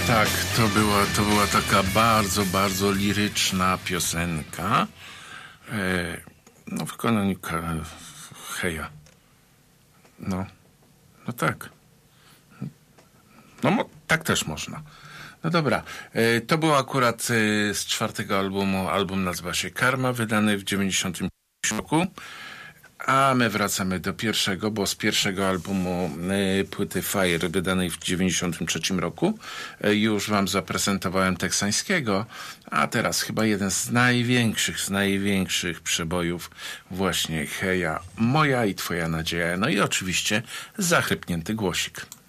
Tak, to była taka bardzo, bardzo liryczna piosenka. W wykonaniu Heja. No tak. Tak też można. No dobra, to było akurat z 4. albumu. Album nazywa się Karma, wydany w 1993 roku. A my wracamy do pierwszego, bo z pierwszego albumu płyty Fire, wydanej w 1993 roku, już wam zaprezentowałem Teksańskiego, a teraz chyba jeden z największych przebojów właśnie Heja, Moja i Twoja nadzieja, no i oczywiście zachrypnięty głosik.